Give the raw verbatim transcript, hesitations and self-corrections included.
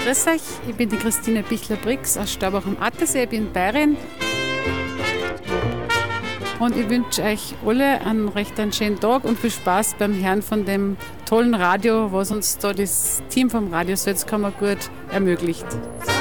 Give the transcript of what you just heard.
grüß euch, ich bin die Christine Bichler-Brix aus Staubach am Attersee, ich bin Bayerin. Und ich wünsche euch alle einen recht einen schönen Tag und viel Spaß beim Hören von dem tollen Radio, was uns da das Team vom Radio Salzkammergut ermöglicht.